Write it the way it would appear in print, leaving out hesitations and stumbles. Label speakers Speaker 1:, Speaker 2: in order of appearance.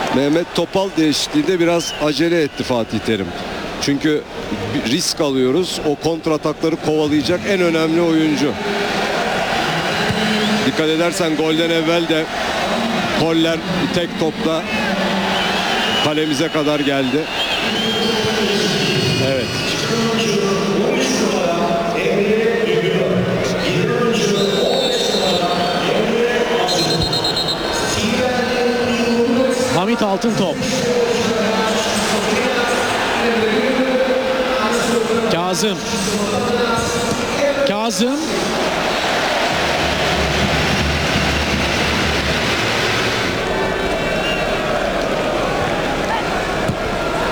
Speaker 1: Mehmet Topal değişikliğinde biraz acele etti Fatih Terim. Çünkü bir risk alıyoruz. O kontratakları kovalayacak en önemli oyuncu. Dikkat edersen golden evvel de Koller tek topla kalemize kadar geldi.
Speaker 2: Evet. Hamit Altıntop. Kazım.